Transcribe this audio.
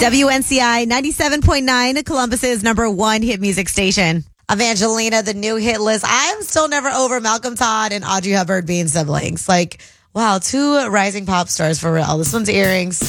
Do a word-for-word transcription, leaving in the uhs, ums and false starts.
W N C I ninety-seven point nine, Columbus's number one hit music station. Evangelina, the new hit list. I'm still never over Malcolm Todd and Audrey Hubbard being siblings. Like, wow, two rising pop stars for real. This one's Earrings.